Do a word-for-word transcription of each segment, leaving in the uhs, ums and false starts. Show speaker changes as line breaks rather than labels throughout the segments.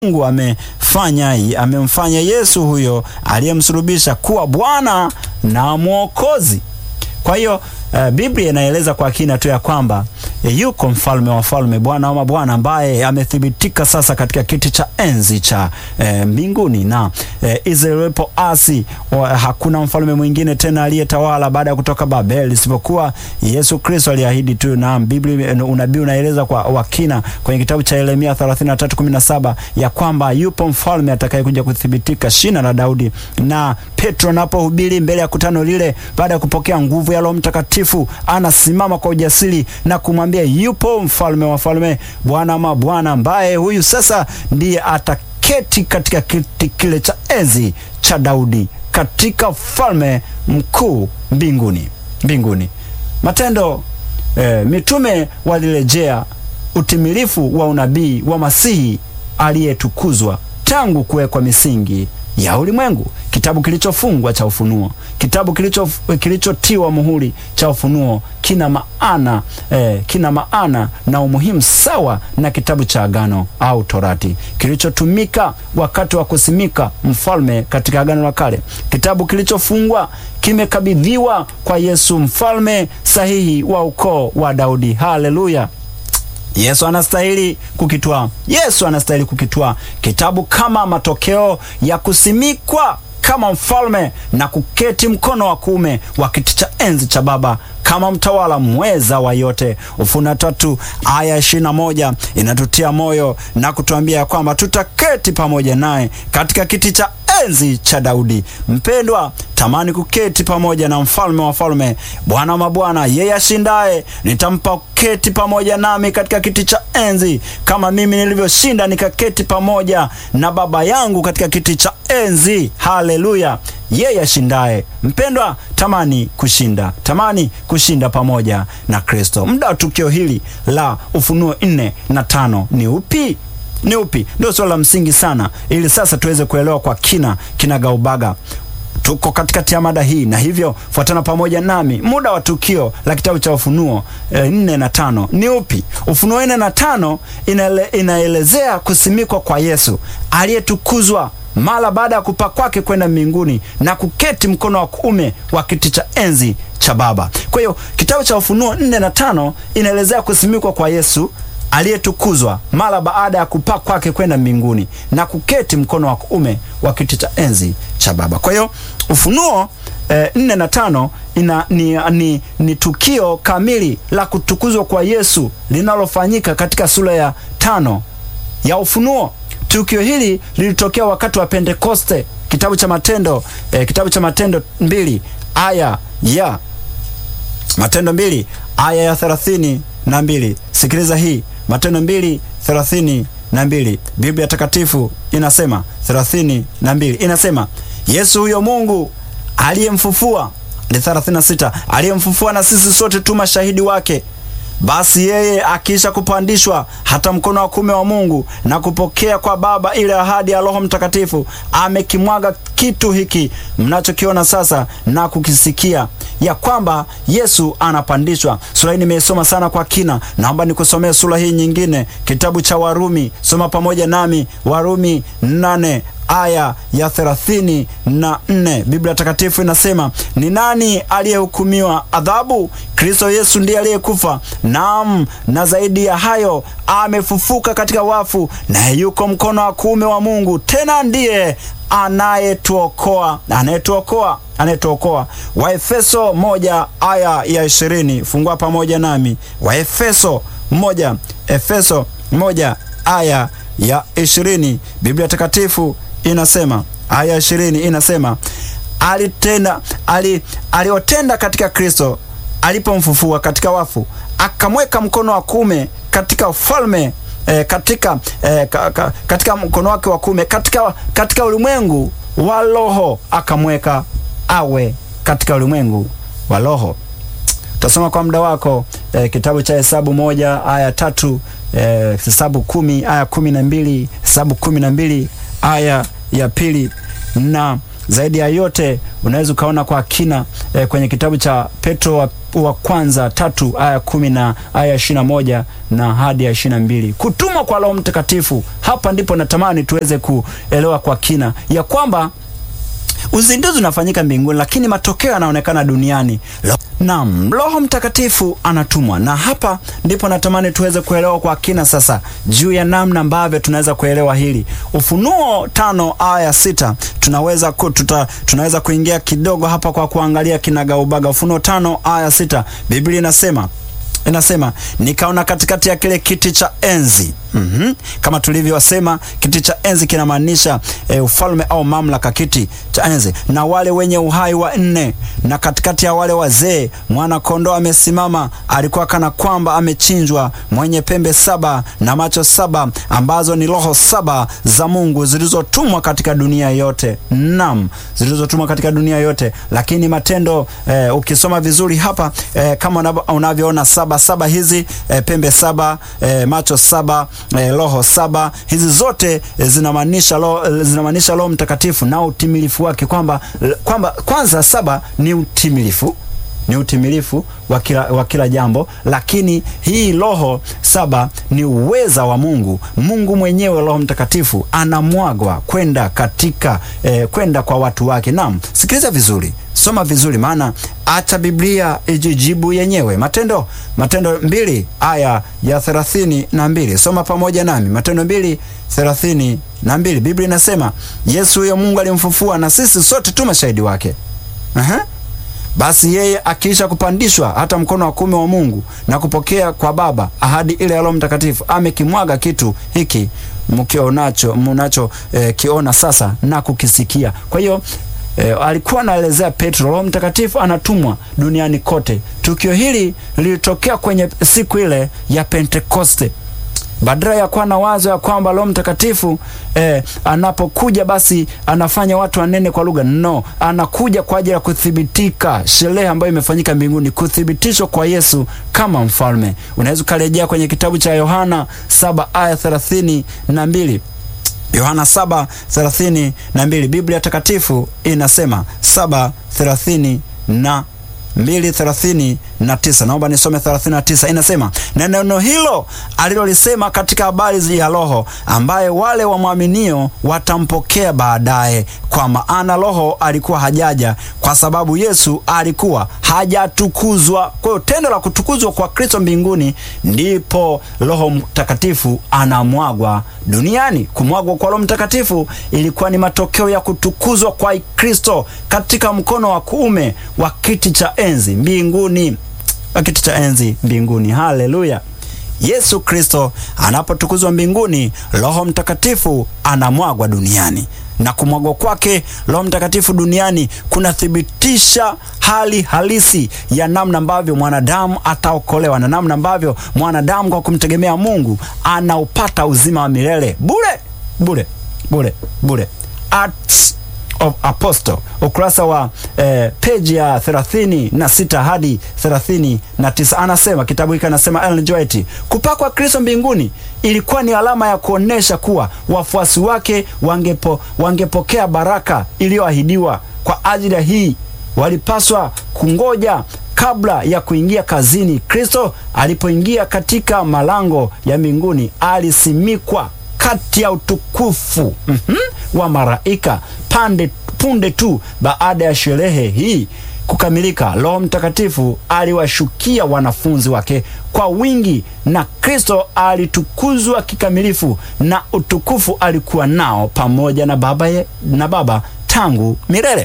Mungu amefanya amemfanya Yesu huyo aliyemsulubisha kuwa Bwana na Mwokozi. Kwa hiyo uh, Biblia inaeleza kwa kina tu ya kwamba e, yuko mfalme wa falme, Bwana wa mabwana, ambaye amethibitika sasa katika kiti cha enzi cha e, mbinguni, na e, Israeli asi hakuna mfalme mwingine tena aliyetawala baada ya kutoka Babeli isipokuwa Yesu Kristo. Aliahidi tu, na Biblia unabii unaeleza kwa wakina kwenye kitabu cha Yeremia thelathini na tatu kumi na saba ya kwamba yupo mfalme atakayekuja kuthibitika, shina la Daudi. Na Petro anapohubiri mbele ya kutano lile baada ya kupokea nguvu ya Roho Mtakatifu, anasimama kwa ujasiri na kumwambia yupo mfalme wa falme, Bwana wa bwana, ambaye huyu sasa ndiye ataketi katika kiti kile cha enzi cha Daudi katika falme mkuu mbinguni mbinguni. Matendo eh, mitume walirejea utimilifu wa unabii wa Masihi aliyetukuzwa tangu kuwekwa misingi ya ulimwengu. Kitabu kilichofungwa cha Ufunuo, kitabu kilicho kilichotiwa muhuri cha Ufunuo kina maana eh, kina maana na umuhimu sawa na kitabu cha Agano au Torati kilichotumika wakati wa kusimika mfalme katika Agano la Kale. Kitabu kilichofungwa kimekabidhiwa kwa Yesu, mfalme sahihi wa ukoo wa Daudi. Haleluya! Yesu anastahili kukitwaa. Yesu anastahili kukitwaa kitabu kama matokeo ya kusimikwa kama mfalme na kuketi mkono wa kuume wa kiti cha enzi cha Baba kama mtawala mweza wa yote. Ufunuo tatu aya ishirini na moja inatutia moyo na kutuambia kwamba tutaketi pamoja naye katika kiti cha enzi cha Daudi. Mpendwa, tamani kuketi pamoja na mfalme wa falme, Bwana wa mabwana. Yeye ashindaye nitampa keti pamoja nami katika kiti cha enzi, kama mimi nilivyoshinda nikaketi pamoja na Baba yangu katika kiti cha enzi. Haleluya! Yeye ashindaye. Mpendwa, tamani kushinda, tamani kushinda pamoja na Kristo. Muda wa tukio hili la Ufunuo nne na tano ni upi? Ni upi? Ndio swala la msingi sana, ili sasa tuweze kuelewa kwa kina kinagaubaga. Tuko katikati ya mada hii, na hivyo fuatana pamoja nami. Muda wa tukio la kitabu cha Ufunuo e, nne na tano ni upi? Ufunuo nne na tano inaele, inaelezea kusimikwa kwa Yesu aliyetukuzwa mara baada ya kupaa kwake kwenda mbinguni na kuketi mkono wa kuume wa kiti cha enzi cha Baba. Kwa hiyo kitabu cha Ufunuo nne na tano inaelezea kusimikwa kwa Yesu aliyetukuzwa mara baada ya kupaa kwake kwenda mbinguni na kuketi mkono wa kuume wa kiti cha enzi cha Baba. Kwa hiyo Ufunuo eh, nne na tano ina ni, ni, ni tukio kamili la kutukuzwa kwa Yesu linalofanyika katika sura ya tano ya Ufunuo. Tukio hili lilitokea wakati wa Pentekoste. Kitabu cha Matendo eh, kitabu cha Matendo mbili aya ya Matendo mbili aya ya thelathini na mbili. Sikiliza hii, Matendo mbili thelathini na mbili. Biblia takatifu inasema thelathini na mbili inasema, Yesu huyo Mungu aliyemfufua, ni thelathini na sita, aliyemfufua na sisi sote tu mashahidi wake. Basi yeye akisha kupandishwa hata mkono wa kuume wa Mungu na kupokea kwa Baba ile ahadi ya Roho Mtakatifu, amekimwaga kitu hiki mnachokiona sasa na kukisikia, ya kwamba Yesu anapandishwa. Sura hii nimeisoma sana kwa kina, naomba nikusomee sura hii nyingine, kitabu cha Warumi. Soma pamoja nami Warumi nane aya ya thelathini na nne. Biblia takatifu inasema, ni nani aliyehukumiwa adhabu? Kristo Yesu ndiye aliyekufa, naam, na zaidi ya hayo amefufuka katika wafu, naye yuko mkono wa kuume wa Mungu, tena ndiye anayetuokoa anayetuokoa anayetuokoa. Waefeso moja aya ya ishirini. Fungua pamoja nami Waefeso moja Efeso moja aya ya ishirini. Biblia takatifu inasema, aya ishirini inasema, alitenda ali aliotenda katika Kristo alipomfufua katika wafu, akamweka mkono wa kuume katika ufalme eh, katika eh, ka, ka, katika mkono wake wa kuume katika katika ulimwengu wa roho, akamweka awe katika ulimwengu wa roho. Utasoma kwa muda wako eh, kitabu cha Hesabu moja aya tatu, eh, Hesabu kumi aya kumi na mbili, Hesabu kumi na mbili aya ya pili, na Zaidi ya yote unaweza ukaona kwa kina eh, kwenye kitabu cha Petro wa, wa kwanza tatu aya kumi na aya ishirini na moja na hadi ya ishirini na mbili. Kutumwa kwa Roho Mtakatifu. Hapa ndipo natamani tuweze kuelewa kwa kina ya kwamba uzinduzi unafanyika mbinguni, lakini matokeo yanaonekana duniani. Naam, Roho Mtakatifu anatumwa, na hapa ndipo natamani tuweze kuelewa kwa kina sasa juu ya namna ambavyo tunaweza kuelewa hili. Ufunuo tano aya sita tunaweza ku, tuta, tunaweza kuingia kidogo hapa kwa kuangalia kinagaubaga. Ufunuo tano aya sita Biblia inasema inasema nikaona katikati ya kile kiti cha enzi. Mm-hmm. Kama tulivyosema, kiti cha enzi kinamaanisha e, ufalme au mamlaka. Kiti cha enzi na wale wenye uhai wa nne, na katikati ya wale wazee mwana kondoo amesimama, alikuwa kana kwamba amechinjwa, mwenye pembe saba na macho saba, ambazo ni roho saba za Mungu zilizotumwa katika dunia yote. Naam, zilizotumwa katika dunia yote. Lakini matendo e, ukisoma vizuri hapa e, kama unavyoona saba saba hizi e, pembe saba e, macho saba Eh, roho saba, hizi zote eh, zinamaanisha roho, zinamaanisha Roho Mtakatifu na utimilifu wake, kwamba kwamba kwanza saba ni utimilifu, ni utimilifu wa kila wa kila jambo, lakini hii roho saba ni uweza wa Mungu. Mungu mwenyewe, Roho Mtakatifu anamwagwa kwenda katika eh, kwenda kwa watu wake. Naam, sikiliza vizuri, soma vizuri, maana acha Biblia ijijibu yenyewe. Matendo Matendo mbili aya ya thelathini na mbili. Soma pamoja nami Matendo mbili thelathini na mbili. Biblia inasema Yesu huyo Mungu alimfufua, na sisi sote tu mashahidi wake. Aha. Basi yeye akiisha kupandishwa hata mkono wa kuume wa Mungu na kupokea kwa Baba ahadi ile ya Roho Mtakatifu, amekimwaga kitu hiki mkionacho mnacho eh, kiona sasa na kukisikia. Kwa hiyo E, alikuwa anaelezea Petro, Roho Mtakatifu anatumwa duniani kote. Tukio hili lilitokea kwenye siku ile ya Pentekoste. Badala ya kuwa na wazo ya kwamba Roho Mtakatifu eh, anapokuja basi anafanya watu wanene kwa lugha, no, anakuja kwa ajili ya kuthibitika sherehe ambayo imefanyika mbinguni, kuthibitishwa kwa Yesu kama mfalme. Unaweza kurejea kwenye kitabu cha Yohana saba aya thelathini na mbili. Yohana saba thelathini na mbili. Biblia Takatifu inasema saba thelathini na mbili thelathini na tisa. Naomba nisome thelathini na tisa. Inasema, na neno hilo alilolisema katika habari ya Roho, ambaye wale wamwaminio watampokea baadaye, kwa maana Roho alikuwa hajaja kwa sababu Yesu alikuwa hajatukuzwa. Kwa hiyo tendo la kutukuzwa kwa Kristo mbinguni, ndipo Roho Mtakatifu anamwagwa duniani. Kumwagwa kwa Roho Mtakatifu ilikuwa ni matokeo ya kutukuzwa kwa Kristo katika mkono wa kuume wa kiti cha enzi mbinguni. Wa kiti cha enzi mbinguni. Haleluya. Yesu Kristo anapotukuzwa mbinguni, Roho Mtakatifu anamwagwa duniani, na kumwagwa kwake Roho Mtakatifu duniani kunathibitisha hali halisi ya namna ambavyo mwanadamu ataokolewa, na namna ambavyo mwanadamu kwa kumtegemea Mungu anaupata uzima wa milele bure bure bure bure. Acts of Apostle, ukurasa wa eh, peji ya thelathini na sita hadi thelathini na tisa, anasema, kitabu hiki anasema Ellen G. White, kupakwa Kristo mbinguni ilikuwa ni alama ya kuonesha kuwa wafuasi wake wangepo, wangepokea baraka iliyoahidiwa. Kwa ajili ya hii walipaswa kungoja kabla ya kuingia kazini. Kristo alipoingia katika malango ya mbinguni, alisimikwa kati ya utukufu mm-hmm, wa malaika. Pande punde tu baada ya sherehe hii kukamilika, Roho Mtakatifu aliwashukia wanafunzi wake kwa wingi, na Kristo alitukuzwa kikamilifu, na utukufu alikuwa nao pamoja na Baba ye, na Baba tangu milele.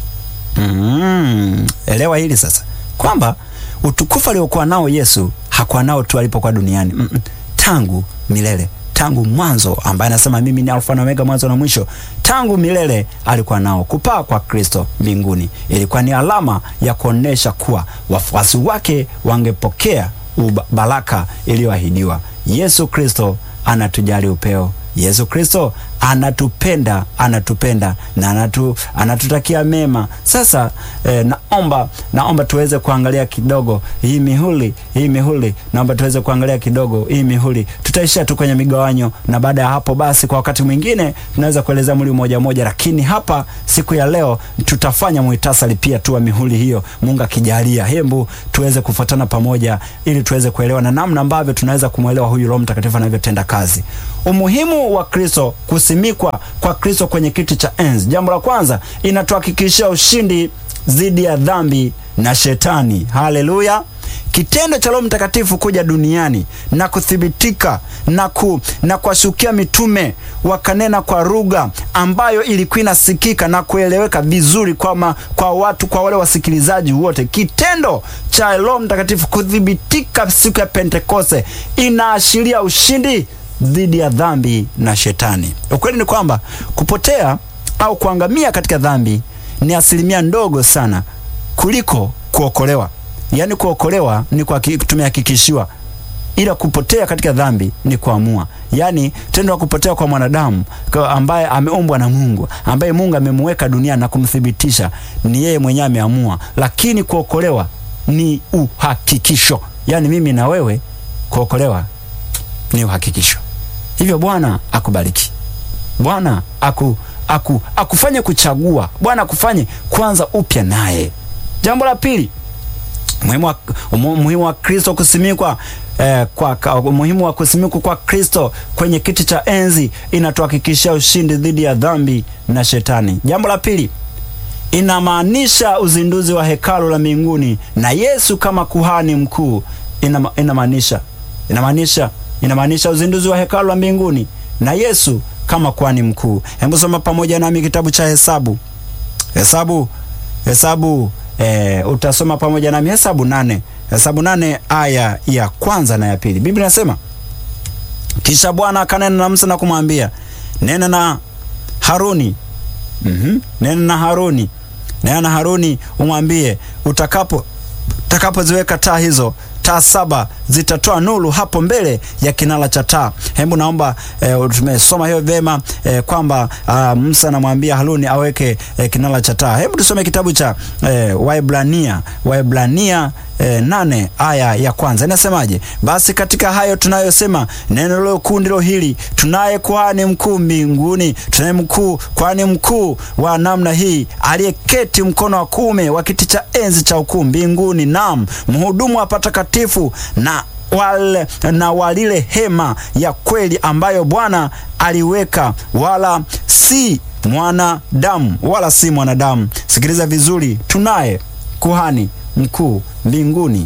Mm, elewa hili sasa, kwamba utukufu aliokuwa nao Yesu hakuwa nao tu alipokuwa duniani. Mm -mm, tangu milele, tangu mwanzo, ambaye anasema mimi ni Alfa na Omega, mwanzo na mwisho. Tangu milele alikuwa nao. Kupaa kwa Kristo mbinguni ilikuwa ni alama ya kuonesha kuwa wafuasi wake wangepokea baraka iliyoahidiwa. Yesu Kristo anatujali upeo Yesu Kristo anatupenda, anatupenda na anatu, anatutakia mema. Sasa eh, naomba naomba tuweze kuangalia kidogo hii mihuri, hii mihuri. Naomba tuweze kuangalia kidogo hii mihuri. Tutaishia tu kwenye migawanyo, na baada ya hapo basi kwa wakati mwingine tunaweza kueleza mhuri moja moja, lakini hapa siku ya leo tutafanya muhtasari pia tu wa mihuri hiyo, Mungu akijalia. Hebu tuweze kufuatana pamoja ili tuweze kuelewa na namna ambavyo tunaweza kumuelewa huyu Roho Mtakatifu anavyotenda kazi. Umuhimu wa Kristo, kusimikwa kwa Kristo kwenye kiti cha enzi. Jambo la kwanza, inatuhakikishia ushindi dhidi ya dhambi na shetani. Haleluya! Kitendo cha Roho Mtakatifu kuja duniani na kuthibitika na ku, na kuwashukia mitume wakanena kwa lugha ambayo ilikuwa inasikika na kueleweka vizuri kwa, ma, kwa watu, kwa wale wasikilizaji wote. Kitendo cha Roho Mtakatifu kuthibitika siku ya Pentekoste inaashiria ushindi dhidi ya dhambi na shetani. Ukweli ni kwamba kupotea au kuangamia katika dhambi ni asilimia ndogo sana kuliko kuokolewa. Yaani kuokolewa ni kwa tumehakikishiwa, ila kupotea katika dhambi ni kuamua. Yaani tendo la kupotea kwa mwanadamu ambaye ameumbwa na Mungu, ambaye Mungu amemweka duniani na kumthibitisha, ni yeye mwenyewe ameamua. Lakini kuokolewa ni uhakikisho. Yaani mimi na wewe kuokolewa ni uhakikisho. Hivyo Bwana akubariki. Bwana aku, aku, akufanye kuchagua. Bwana akufanye kwanza upya naye. Jambo la pili, umuhimu wa, umuhimu wa Kristo kusimikwa eh, kwa umuhimu wa kusimikwa kwa Kristo kwenye kiti cha enzi inatuhakikishia ushindi dhidi ya dhambi na shetani. Jambo la pili, inamaanisha uzinduzi wa hekalu la mbinguni na Yesu kama kuhani mkuu. Inama, inamaanisha inamaanisha inamaanisha uzinduzi wa hekalu la mbinguni na Yesu kama kuhani mkuu. Hebu soma pamoja nami kitabu cha Hesabu. Hesabu Hesabu E, utasoma pamoja nami Hesabu nane. Hesabu nane aya ya kwanza na ya pili. Biblia inasema, kisha Bwana akanena na Musa na kumwambia, nena na Haruni. Mhm. Nena na Haruni. Nena na Haruni umwambie, utakapo utakapoziweka taa hizo, taa saba zitatoa nuru hapo mbele ya kinara cha taa. Hebu naomba e, tumesoma hiyo vema e, kwamba a, Musa anamwambia Haruni aweke e, kinara cha taa. Hebu tusome kitabu cha e, Waebrania Waebrania e, nane aya ya kwanza. Inasemaje? Basi katika hayo tunayosema, neno lilo kuu ndilo hili, tunaye kuhani mkuu mbinguni, tunaye mkuu kuhani mkuu wa namna hii, aliyeketi mkono wa kuume wa kiti cha enzi cha ukuu mbinguni, naam, mhudumu wa patakatifu na wale na walile hema ya kweli ambayo Bwana aliweka, wala si mwanadamu, wala si mwanadamu. Sikiliza vizuri, tunaye kuhani mkuu mbinguni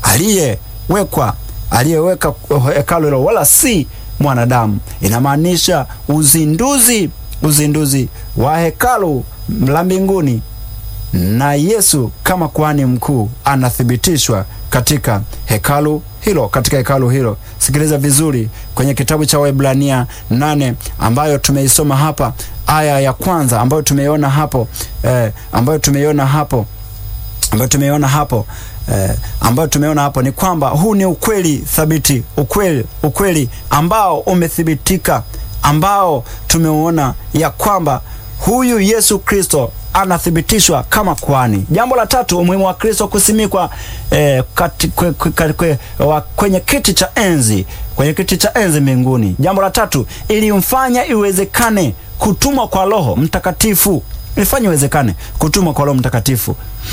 aliyewekwa aliyeweka hekalu hilo, wala si mwanadamu. Inamaanisha uzinduzi uzinduzi wa hekalu la mbinguni na Yesu kama kuhani mkuu anathibitishwa katika hekalu hilo, katika hekalu hilo. Sikiliza vizuri kwenye kitabu cha Waebrania nane ambayo tumeisoma hapa, aya ya kwanza ambayo tumeiona hapo eh, ambayo tumeiona hapo ambayo tumeiona hapo eh, ambayo tumeona hapo ni kwamba huu ni ukweli thabiti, ukweli ukweli ambao umethibitika, ambao tumeuona ya kwamba huyu Yesu Kristo anathibitishwa kama kuhani. Jambo la tatu, umuhimu wa Kristo kusimikwa eh, kati, kwe, kwe, kwe, wa, kwenye kiti cha enzi, kwenye kiti cha enzi mbinguni. Jambo la tatu, ilimfanya iwezekane kutumwa kwa Roho Mtakatifu. Ilifanya iwezekane kutumwa kwa Roho Mtakatifu.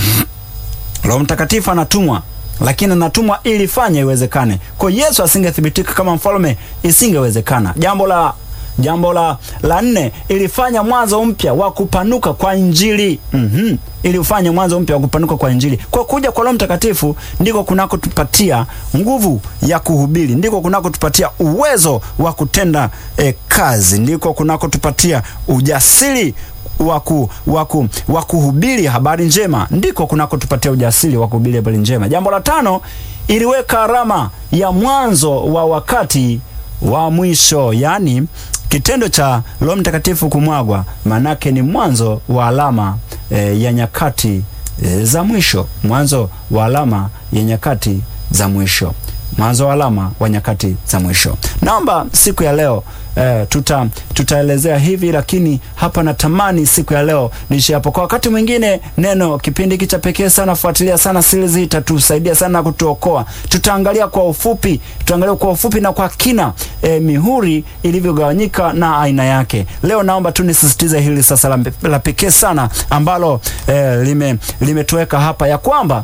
Roho Mtakatifu anatumwa, lakini anatumwa ili fanya iwezekane. Kwa Yesu asingethibitika kama mfalme, isingewezekana. Jambo la Jambo la la nne, ilifanya mwanzo mpya wa kupanuka kwa Injili. Mhm. Ilifanya mwanzo mpya wa kupanuka kwa Injili. Kwa kuja kwa Roho Mtakatifu ndiko kunakotupatia nguvu ya kuhubiri, ndiko kunakotupatia uwezo wa kutenda eh, kazi, ndiko kunakotupatia ujasiri waku waku wa kuhubiri habari njema, ndiko kunakotupatia ujasiri wa kuhubiri habari njema. Jambo la tano, iliweka alama ya mwanzo wa wakati wa mwisho. Yani kitendo cha Roho Mtakatifu kumwagwa manake ni mwanzo wa alama e, ya nyakati e, za mwisho, mwanzo wa alama ya nyakati za mwisho. mwanzo wa alama wa nyakati za mwisho. Naomba siku ya leo eh, tuta tutaelezea hivi, lakini hapa natamani siku ya leo niishi hapo. Kwa wakati mwingine neno kipindi hiki cha pekee sana, fuatilia sana series hii, itatusaidia sana kutuokoa. Tutaangalia kwa ufupi, tutaangalia kwa ufupi na kwa kina eh, mihuri ilivyogawanyika na aina yake. Leo naomba tu nisisitize hili sasa la, la pekee sana ambalo eh, lime limetuweka hapa, ya kwamba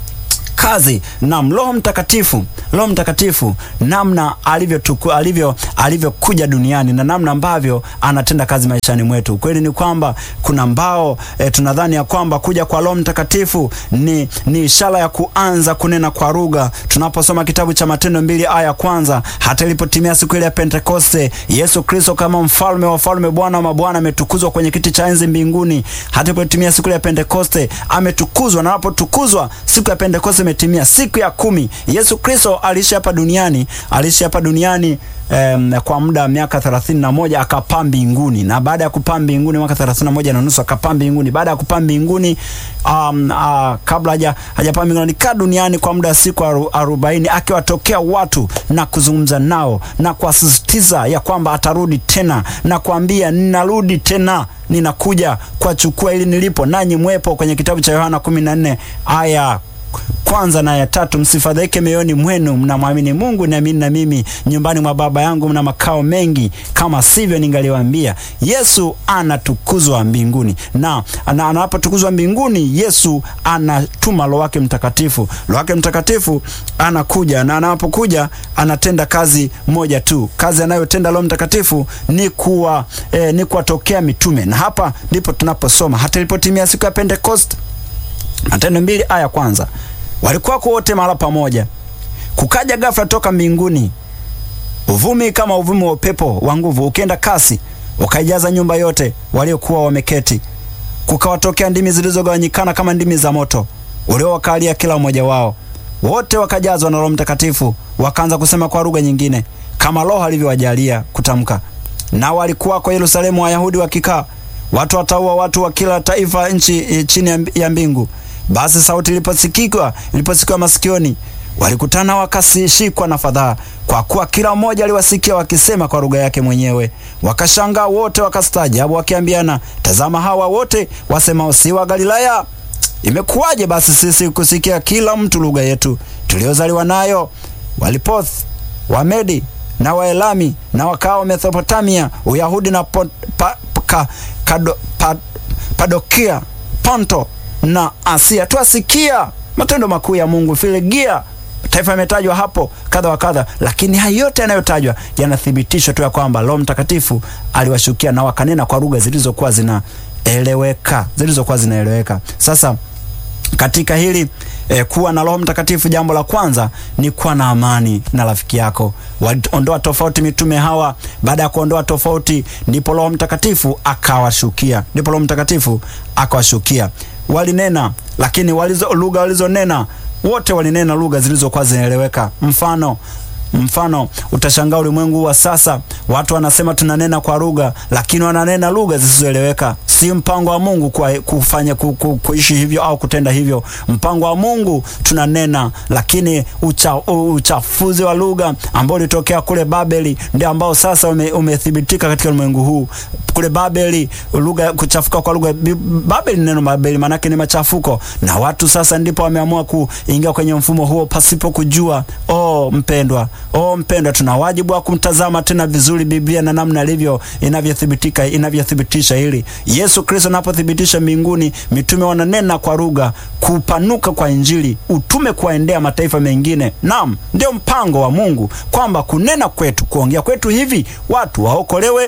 kazi na Roho Mtakatifu, Roho Mtakatifu namna alivyo alivyo alivyokuja duniani na namna ambavyo anatenda kazi maishani mwetu. Kweli ni kwamba kuna mbao e, tunadhani ya kwamba kuja kwa Roho Mtakatifu ni ni ishara ya kuanza kunena kwa lugha. Tunaposoma kitabu cha Matendo mbili aya ya kwanza, hata ilipotimia siku ile ya Pentekoste, Yesu Kristo kama mfalme wa wafalme, Bwana wa mabwana, ametukuzwa kwenye kiti cha enzi mbinguni. Hata ilipotimia siku ile ya Pentekoste ametukuzwa, na anapotukuzwa siku ya Pentekoste imetimia siku ya kumi. Yesu Kristo aliishi hapa duniani, aliishi hapa duniani Um, kwa muda wa miaka thelathini na moja, akapaa mbinguni. Na baada ya kupaa mbinguni mwaka thelathini na moja na nusu akapaa mbinguni. Baada ya kupaa mbinguni um, uh, kabla haja hajapaa mbinguni, alikaa duniani kwa muda wa siku arobaini akiwatokea watu na kuzungumza nao na kuasisitiza ya kwamba atarudi tena, na kuambia ninarudi tena, ninakuja kuwachukua ili nilipo nanyi mwepo, kwenye kitabu cha Yohana kumi na nne aya kwanza na ya tatu. Msifadhaike mioyoni mwenu, mnamwamini Mungu, niamini na mimi. Nyumbani mwa Baba yangu mna makao mengi, kama sivyo ningaliwaambia. Yesu anatukuzwa mbinguni, na anapotukuzwa mbinguni, Yesu anatuma Roho wake Mtakatifu. Roho wake Mtakatifu anakuja, na anapokuja anatenda kazi moja tu. Kazi anayotenda Roho Mtakatifu ni kuwa eh, ni kuwatokea mitume. Na hapa ndipo tunaposoma hata ilipotimia siku ya Pentekoste, Matendo mbili aya kwanza, walikuwa wote mahali pamoja. Kukaja ghafla toka mbinguni uvumi kama uvumi wa upepo wa nguvu, ukienda kasi, ukaijaza nyumba yote waliokuwa wameketi. Kukawatokea ndimi zilizogawanyikana kama ndimi za moto, uliowakalia kila mmoja wao. Wote wakajazwa na Roho Mtakatifu, wakaanza kusema kwa lugha nyingine kama Roho alivyowajalia kutamka. Na walikuwa kwa Yerusalemu Wayahudi wakikaa, watu wataua watu wa kila taifa nchi chini ya mbingu. Basi sauti iliposikika iliposikika masikioni, walikutana wakashikwa na fadhaa, kwa kuwa kila mmoja aliwasikia wakisema kwa lugha yake mwenyewe. Wakashangaa wote, wakastaajabu, wakiambiana, tazama, hawa wote wasemao si wa Galilaya? Imekuwaje basi sisi kusikia kila mtu lugha yetu tuliozaliwa nayo? Walipoth, Wamedi na Waelami na wakao Mesopotamia, Uyahudi na po, pa, ka, kado, pa, Padokia, Ponto na Asia, tuasikia matendo makuu ya Mungu. Filigia, taifa imetajwa hapo kadha wa kadha, lakini hayo yote yanayotajwa yanathibitisha tu ya kwamba Roho Mtakatifu aliwashukia na wakanena kwa lugha zilizokuwa zinaeleweka, zilizokuwa zinaeleweka. Sasa katika hili eh, kuwa na Roho Mtakatifu, jambo la kwanza ni kuwa na amani na rafiki yako. Waliondoa tofauti mitume hawa. Baada ya kuondoa tofauti, ndipo Roho Mtakatifu akawashukia, ndipo Roho Mtakatifu akawashukia. Walinena, lakini walizo lugha walizonena, wote walinena lugha zilizokuwa zinaeleweka. Mfano Mfano, utashangaa ulimwengu wa sasa, watu wanasema tunanena kwa lugha, lakini wananena lugha zisizoeleweka. Si mpango wa Mungu kwa kufanya ku, ku, kuishi hivyo au kutenda hivyo. Mpango wa Mungu tunanena, lakini ucha, uchafuzi wa lugha ambao ulitokea kule Babeli ndio ambao sasa ume, umethibitika katika ulimwengu huu. Kule Babeli, lugha, kuchafuka kwa lugha. Babeli, neno Babeli maana yake ni machafuko, na watu sasa ndipo wameamua kuingia kwenye mfumo huo pasipo kujua. Oh mpendwa, oh mpendwa, tuna wajibu wa kumtazama tena vizuri Biblia na namna ilivyo inavyothibitika, inavyothibitisha hili. Yesu Kristo anapothibitisha mbinguni, mitume wananena kwa lugha, kupanuka kwa Injili, utume kuwaendea mataifa mengine. Naam, ndio mpango wa Mungu kwamba kunena kwetu, kuongea kwetu hivi watu waokolewe,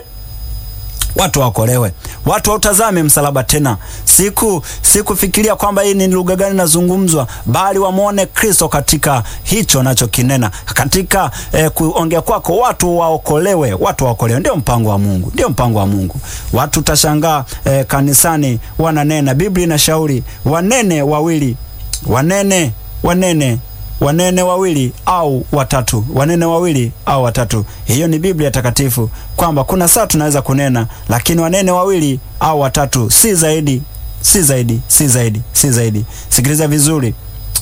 watu waokolewe, watu wautazame msalaba tena. Siku sikufikiria kwamba hii ni lugha gani nazungumzwa, bali wamuone Kristo katika hicho anachokinena. Katika eh, kuongea kwako watu waokolewe, watu waokolewe. Ndio mpango wa Mungu, ndio mpango wa Mungu. Watu tashangaa eh, kanisani wananena. Biblia inashauri wanene wawili, wanene wanene wanene wawili au watatu, wanene wawili au watatu. Hiyo ni Biblia takatifu, kwamba kuna saa tunaweza kunena, lakini wanene wawili au watatu, si zaidi, si zaidi, si zaidi, si zaidi. Sikiliza vizuri,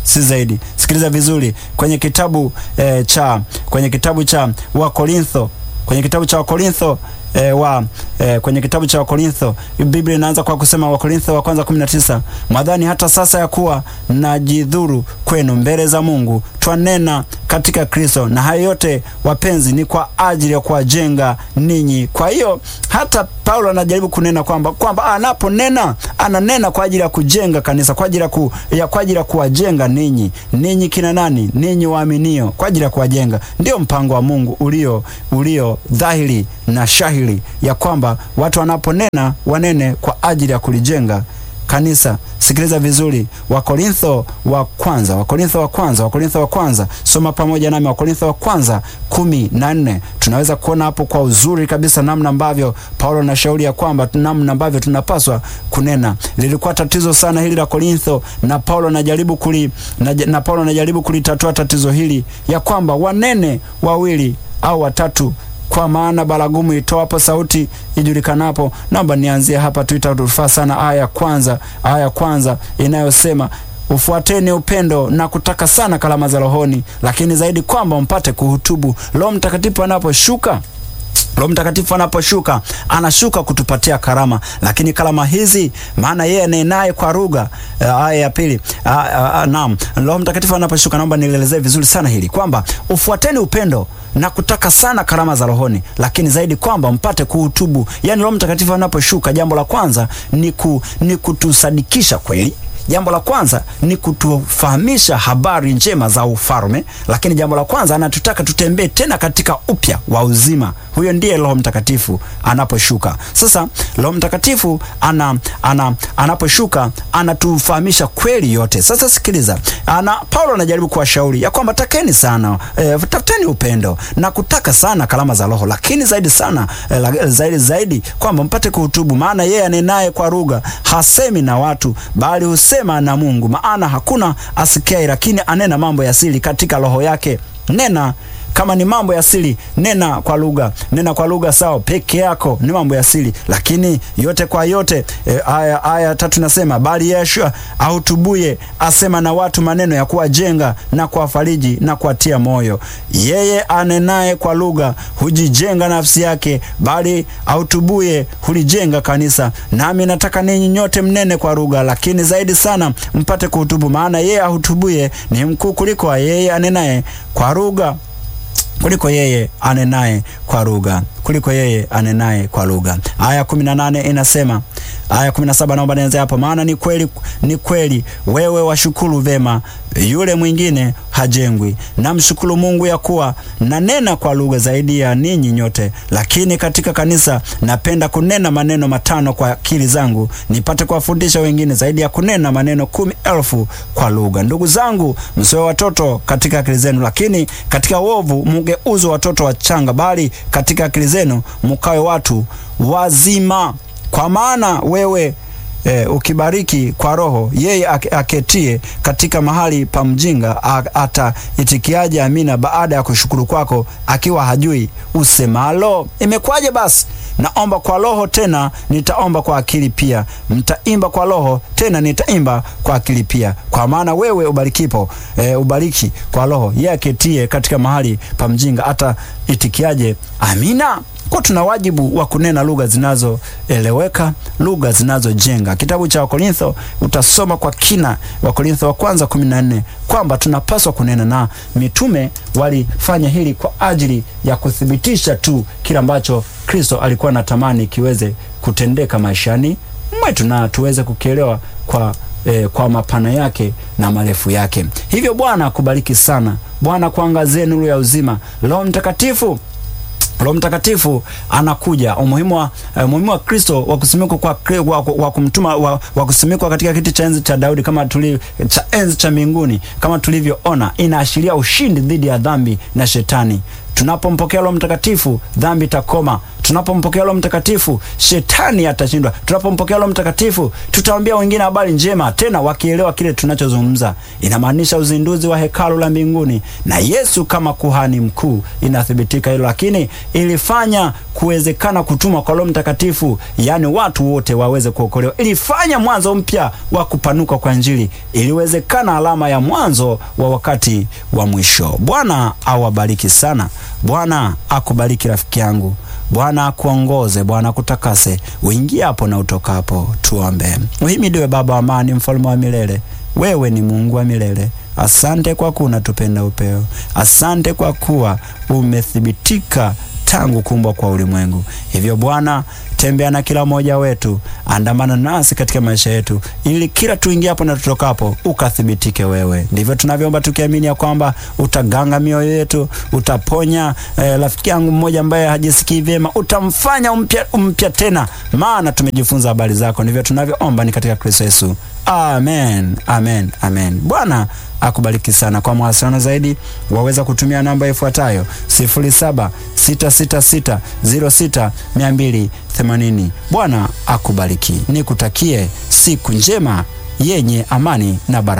si zaidi. Sikiliza vizuri, kwenye kitabu eh, cha kwenye kitabu cha Wakorintho kwenye kitabu cha Wakorintho E, wa e, kwenye kitabu cha Wakorintho Biblia inaanza kwa kusema, Wakorintho wa kwanza kumi na tisa, mwadhani hata sasa ya kuwa najidhuru kwenu mbele za Mungu, twanena katika Kristo, na hayo yote wapenzi ni kwa ajili ya kuwajenga ninyi. Kwa hiyo hata Paulo anajaribu kunena kwamba kwamba anaponena ananena kwa ajili ya kujenga kanisa, kwa ajili ya ku, ya kwa ajili ya kuwajenga ninyi. Ninyi kina nani? Ninyi waaminio, kwa ajili ya kuwajenga. Ndio mpango wa Mungu ulio ulio dhahiri na shahiri, ya kwamba watu wanaponena wanene kwa ajili ya kulijenga kanisa. Sikiliza vizuri, Wakorintho wa kwanza, Wakorintho wa kwanza, Wakorintho wa kwanza, soma pamoja nami Wakorintho wa kwanza kumi na nne. Tunaweza kuona hapo kwa uzuri kabisa namna ambavyo Paulo anashauri ya kwamba namna ambavyo tunapaswa kunena. Lilikuwa tatizo sana hili la Korintho, na Paulo anajaribu kuli na, na Paulo anajaribu kulitatua tatizo hili, ya kwamba wanene wawili au watatu, kwa maana baragumu itoapo sauti ijulikanapo. Naomba nianzie hapa tu, itatufaa sana aya ya kwanza, aya ya kwanza inayosema, ufuateni upendo na kutaka sana kalama za rohoni, lakini zaidi kwamba mpate kuhutubu. Roho Mtakatifu anaposhuka Roho Mtakatifu anaposhuka anashuka kutupatia karama, lakini karama hizi, maana yeye anenaye kwa lugha. Aya ya pili, naam, Roho Mtakatifu anaposhuka, naomba nielezee vizuri sana hili kwamba ufuateni upendo na kutaka sana karama za rohoni, lakini zaidi kwamba mpate kuhutubu. Yani Roho Mtakatifu anaposhuka, jambo la kwanza ni ku, ni kutusadikisha kweli. Jambo la kwanza ni kutufahamisha habari njema za ufalme, lakini jambo la kwanza anatutaka tutembee tena katika upya wa uzima. Huyo ndiye Roho Mtakatifu anaposhuka. Sasa Roho Mtakatifu ana, ana, anaposhuka anatufahamisha kweli yote. Sasa sikiliza, ana Paulo anajaribu kuwashauri ya kwamba takeni sana, e, tafuteni upendo na kutaka sana kalama za roho, lakini zaidi sana e, zaidi zaidi kwamba mpate kuhutubu, maana yeye anenaye kwa lugha hasemi na watu, bali husema na Mungu, maana hakuna asikiaye, lakini anena mambo ya siri katika roho yake. Nena kama ni mambo ya siri, nena kwa lugha. Nena kwa lugha sawa peke yako, ni mambo ya siri, lakini yote kwa yote, e, aya aya tatu nasema, bali Yeshua ahutubuye asema na watu maneno ya kuwajenga na kuwafariji na kuwatia moyo. Yeye anenaye kwa lugha hujijenga nafsi yake, bali ahutubuye hulijenga kanisa. Nami nataka ninyi nyote mnene kwa lugha, lakini zaidi sana mpate kuhutubu, maana yeye ahutubuye ni mkuu kuliko yeye anenaye kwa lugha, kuliko yeye anenaye kwa lugha, kuliko yeye anenaye kwa lugha. Aya kumi na nane inasema, aya kumi na saba naomba nianze hapo, maana ni kweli, ni kweli wewe washukuru vema, yule mwingine hajengwi. Na mshukuru Mungu ya kuwa nanena kwa lugha zaidi ya ninyi nyote, lakini katika kanisa napenda kunena maneno matano kwa akili zangu, nipate kuwafundisha wengine zaidi ya kunena maneno kumi elfu kwa lugha. Ndugu zangu, msiwe watoto katika akili zenu, lakini katika uovu mgeuzwe watoto wachanga, bali katika akili zenu mkawe watu wazima. Kwa maana wewe E, ukibariki kwa roho, yeye aketie katika mahali pa mjinga ata itikiaje amina baada ya kushukuru kwako, akiwa hajui usemalo? Imekwaje basi? Naomba kwa roho, tena nitaomba kwa akili pia. Mtaimba kwa roho, tena nitaimba kwa akili pia. Kwa maana wewe ubarikipo, e, ubariki kwa roho, yeye aketie katika mahali pa mjinga ata itikiaje amina. Kwa tuna wajibu wa kunena lugha zinazoeleweka, lugha zinazojenga. Kitabu cha Wakorintho utasoma kwa kina, Wakorintho wa kwanza kumi na nne, kwamba tunapaswa kunena, na mitume walifanya hili kwa ajili ya kuthibitisha tu kile ambacho Kristo alikuwa anatamani kiweze kutendeka maishani mwetu, na tuweze kukielewa kwa E, kwa mapana yake na marefu yake. Hivyo Bwana akubariki sana. Bwana kuangazie nuru ya uzima. Roho Mtakatifu Roho Mtakatifu anakuja. Umuhimu wa uh, umuhimu wa Kristo wa kusimikwa kwa wa, wa kumtuma wa, wa kusimikwa katika kiti cha enzi cha Daudi, kama tuli cha enzi cha mbinguni, kama tulivyoona, inaashiria ushindi dhidi ya dhambi na shetani. tunapompokea Roho Mtakatifu dhambi itakoma. Tunapompokea Roho Mtakatifu shetani atashindwa. Tunapompokea Roho Mtakatifu tutawaambia wengine habari njema, tena wakielewa kile tunachozungumza. Inamaanisha uzinduzi wa hekalu la mbinguni na Yesu kama kuhani mkuu, inathibitika hilo. Lakini ilifanya kuwezekana kutuma kwa Roho Mtakatifu, yani watu wote waweze kuokolewa. Ilifanya mwanzo mpya wa kupanuka kwa Injili. Iliwezekana alama ya mwanzo wa wakati wa mwisho. Bwana awabariki sana. Bwana akubariki rafiki yangu. Bwana akuongoze, Bwana akutakase, uingie hapo na utokapo. Tuombe. Uhimidiwe Baba wa amani, mfalme wa milele. Wewe ni Mungu wa milele. Asante kwa kuwa unatupenda upeo. Asante kwa kuwa umethibitika tangu kuumbwa kwa ulimwengu. Hivyo Bwana, tembea na kila mmoja wetu, andamana nasi katika maisha yetu, ili kila tuingia hapo na tutokapo ukathibitike wewe. Ndivyo tunavyoomba tukiamini ya kwamba utaganga mioyo yetu, utaponya eh, rafiki yangu mmoja ambaye hajisikii vyema, utamfanya umpya, umpya tena, maana tumejifunza habari zako. Ndivyo tunavyoomba ni katika Kristo Yesu. Amen, amen, amen. Bwana akubariki sana. Kwa mawasiliano zaidi waweza kutumia namba ifuatayo sifuri saba sita sita sita zero sita mia mbili themanini. Bwana akubariki. Nikutakie siku njema yenye amani na baraka.